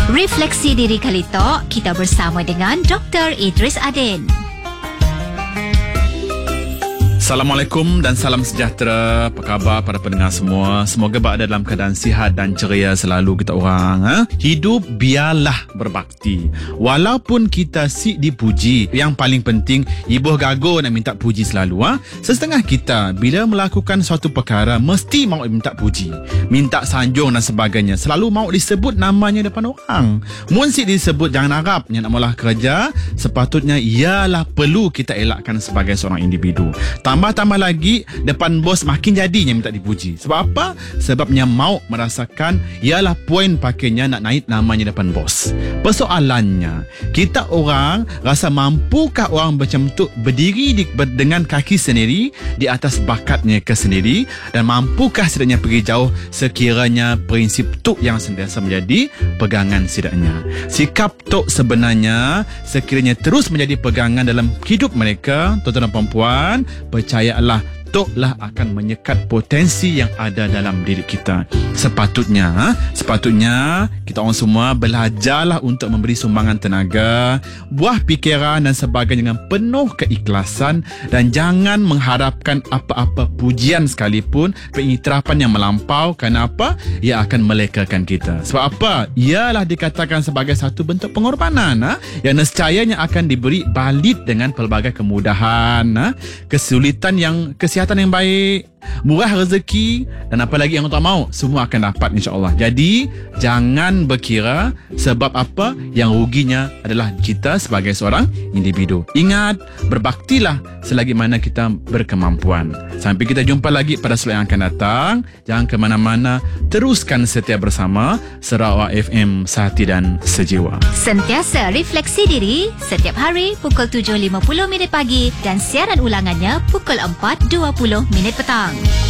Refleksi Diri kali Tok, kita bersama dengan Dr. Idris Adin. Assalamualaikum dan salam sejahtera. Apa khabar para pendengar semua? Semoga berada dalam keadaan sihat dan ceria selalu kita orang. Hidup biarlah berbakti. Walaupun kita sik dipuji, yang paling penting ibu gago nak minta puji selalu. Setengah kita bila melakukan suatu perkara mesti mau minta puji, minta sanjung dan sebagainya. Selalu mau disebut namanya depan orang. Mun sik disebut jangan harap yang nak mula kerja, sepatutnya ialah perlu kita elakkan sebagai seorang individu. Tambah lagi, depan bos makin jadinya minta dipuji. Sebab apa? Sebabnya mau merasakan ialah poin pakainya nak naik namanya depan bos. Persoalannya, kita orang rasa mampukah orang macam tu berdiri dengan kaki sendiri di atas bakatnya ke sendiri, dan mampukah setidaknya pergi jauh sekiranya prinsip tu yang sentiasa menjadi pegangan setidaknya. Sikap tu sebenarnya sekiranya terus menjadi pegangan dalam hidup mereka, tuan-tuan dan puan-puan, percayalah Toklah akan menyekat potensi yang ada dalam diri kita. Sepatutnya kita orang semua belajarlah untuk memberi sumbangan tenaga, buah fikiran dan sebagainya dengan penuh keikhlasan, dan jangan mengharapkan apa-apa pujian sekalipun, pengiktirafan yang melampau. Kenapa? Ia akan melekakan kita. Sebab apa? Ialah dikatakan sebagai satu bentuk pengorbanan yang nescayanya akan diberi balik dengan pelbagai kemudahan, kesulitan yang kesihatan yang baik, murah rezeki, dan apa lagi yang tuan mahu, semua akan dapat insya-Allah. Jadi jangan berkira sebab apa yang ruginya adalah kita sebagai seorang individu. Ingat, berbaktilah selagi mana kita berkemampuan. Sampai kita jumpa lagi pada slot yang akan datang. Jangan ke mana-mana, teruskan setia bersama Sarawak FM, Sehati dan Sejiwa. Sentiasa refleksi diri setiap hari pukul 7.50 minit pagi dan siaran ulangannya pukul 4.20 minit petang.